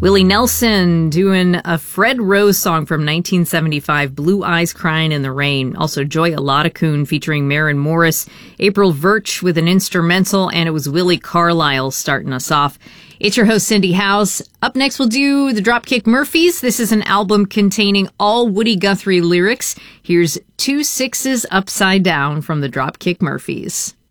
Willie Nelson doing a Fred Rose song from 1975, Blue Eyes Crying in the Rain. Also Joy Oladacoon featuring Maren Morris, April Virch with an instrumental, and it was Willie Carlisle starting us off. It's your host, Cindy House. Up next, we'll do the Dropkick Murphys. This is an album containing all Woody Guthrie lyrics. Here's 2 6s Upside Down from the Dropkick Murphys.